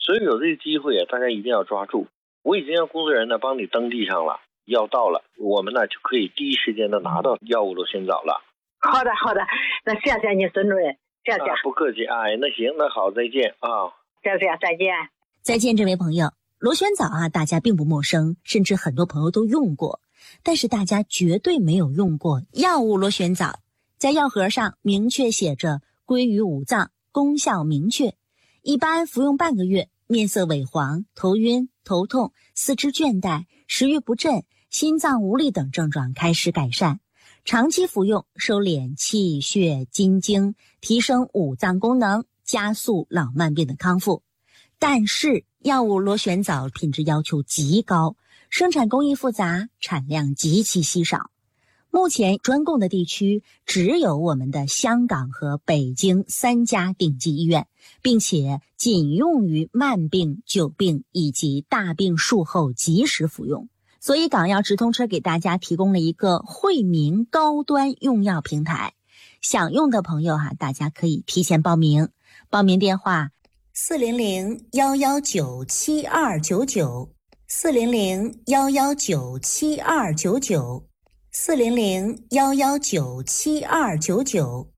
所以有这个机会大家一定要抓住。我已经让工作人员呢帮你登记上了，药到了，我们呢就可以第一时间的拿到药物螺旋藻了。 好的，那谢谢你孙主任，谢谢。 不客气，那行，那好，再见啊。 谢谢，再见。 再见，这位朋友。螺旋藻大家并不陌生，甚至很多朋友都用过，但是大家绝对没有用过药物螺旋藻。在药盒上明确写着归于五脏，功效明确，一般服用半个月，面色萎黄、头晕、头痛、四肢倦怠、食欲不振、心脏无力等症状开始改善。长期服用，收敛气血津经，提升五脏功能，加速老慢病的康复。但是药物螺旋藻品质要求极高，生产工艺复杂，产量极其稀少。目前专供的地区只有我们的香港和北京3家顶级医院，并且仅用于慢病、久病以及大病术后及时服用。所以港药直通车给大家提供了一个惠民高端用药平台，想用的朋友大家可以提前报名。报名电话400-119-7299 400-119-7299 400-119-7299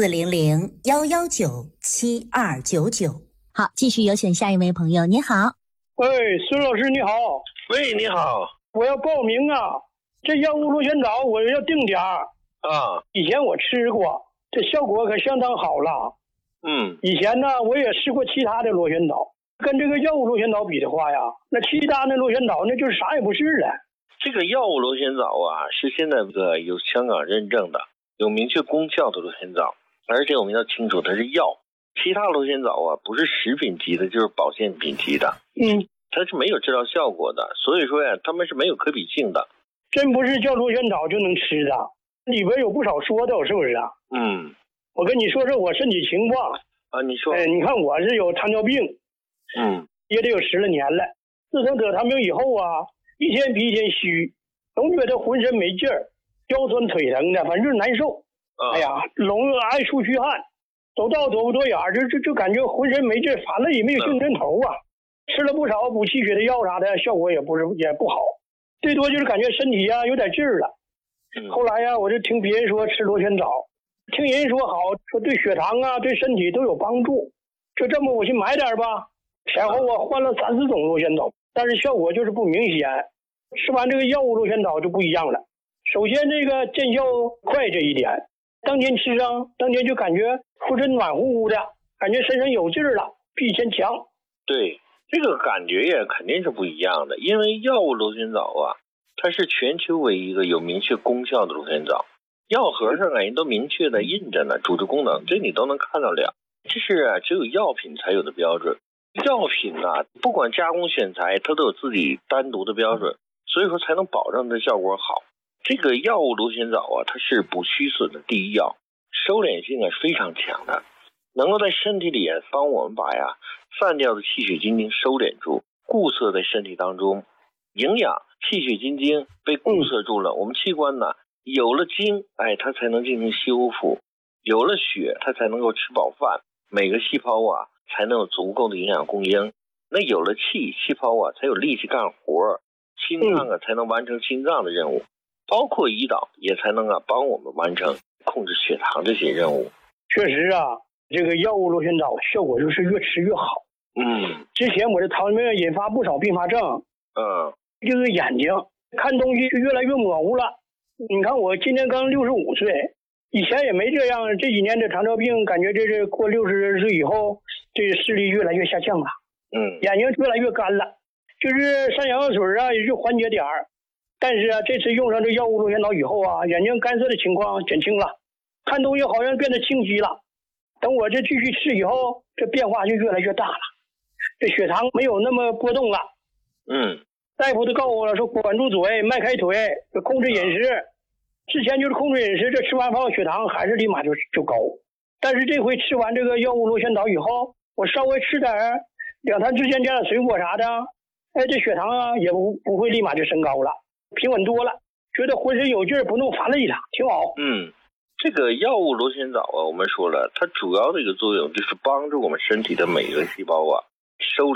400-119-7299。好，继续有请下一位朋友。你好。 喂，孙老师你好。 喂，你好。 我要报名啊，这药物螺旋藻我要定点以前我吃过，这效果可相当好了。以前呢我也试过其他的螺旋藻，跟这个药物螺旋藻比的话呀，那其他的螺旋藻那就是啥也不是了。 这个药物螺旋藻是现在有香港认证的，有明确功效的螺旋藻，而且我们要清楚它是药，其他螺旋藻不是食品级的，就是保健品级的。它是没有治疗效果的，所以说它们是没有可比性的。 真不是叫螺旋藻就能吃的，里边有不少说的，是不是啊？我跟你说说我身体情况你说。 你看我是有糖尿病，也得有10来年了。自从得糖尿病以后一天比一天虚，总觉得浑身没劲儿，腰酸腿疼的，反正就是难受。总爱出虚汗，走道走不多远就感觉浑身没劲儿，反了也没有精神头吃了不少补气血的药啥的，效果也不好，最多就是感觉身体有点劲儿了。后来我就听别人说吃螺旋藻，听人说好，说对血糖对身体都有帮助，就这么我去买点吧。前后换了3、4种螺旋藻，但是效果就是不明显。吃完这个药物螺旋藻就不一样了。首先这个见效快这一点，当天吃上，当天就感觉浑身暖乎乎的，感觉身上有劲儿了，比以前强。 对，这个感觉也肯定是不一样的，因为药物螺旋藻它是全球唯一一个有明确功效的螺旋藻，药盒上人都明确的印着呢，主治功能，这你都能看到了。这是只有药品才有的标准。药品不管加工选材，它都有自己单独的标准，所以说才能保证它效果好。这个药物螺旋藻它是补虚损的第一药，收敛性是非常强的，能够在身体里帮我们把散掉的气血津经收敛住，固摄在身体当中，营养气血津经被固摄住了，我们器官有了精，它才能进行修复，有了血，它才能够吃饱饭，每个细胞才能有足够的营养供应。那有了气，细胞才有力气干活，心脏才能完成心脏的任务，包括胰岛也才能帮我们完成控制血糖这些任务。 确实这个药物螺旋藻效果就是越吃越好。之前我的糖尿病引发不少并发症。就是眼睛看东西就越来越模糊了。你看我今年刚65岁，以前也没这样，这几年的糖尿病感觉这是过60岁以后，这视力越来越下降了。眼睛越来越干了，就是上眼药水也就缓解点儿。但是这次用上这药物螺旋藻以后眼睛干涩的情况减轻了，看东西好像变得清晰了。等我这继续吃以后，这变化就越来越大了，这血糖没有那么波动了。大夫都告诉我了，说管住嘴，迈开腿，控制饮食。之前就是控制饮食，这吃完饭血糖还是立马就高。但是这回吃完这个药物螺旋藻以后，我稍微吃点2餐之间加点水果啥的，这血糖也不会立马就升高了，平稳多了，觉得浑身有劲儿，不那么乏累了，挺好。 这个药物螺旋藻我们说了，它主要的一个作用就是帮助我们身体的每个细胞收